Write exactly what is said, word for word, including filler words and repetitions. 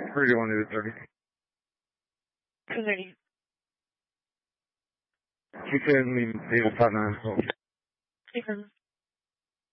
Or do you want to do the thirty? two thirty. We can leave the table five nine. Confirm.